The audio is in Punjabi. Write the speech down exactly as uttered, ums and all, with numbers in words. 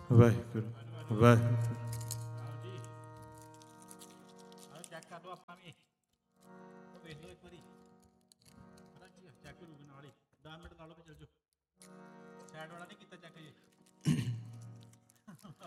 ਵਾਹਿਗੁਰੂ ਵਾਹਿਗੁਰੂ। ਚੈੱਕ ਕਰ ਲਓ ਆਪਾਂ ਵੀ, ਵੇਖ ਲਓ ਇੱਕ ਵਾਰੀ, ਪਤਾ ਕੀ ਚੈੱਕ ਕਰੂਗੇ ਨਾਲ ਹੀ, ਦਸ ਮਿੰਟ ਲਾ ਲਓ, ਚੱਲ ਜਾਓ। ਸਾਈਡ ਵਾਲਾ ਨਹੀਂ ਕੀਤਾ ਚੈੱਕ ਜੀ।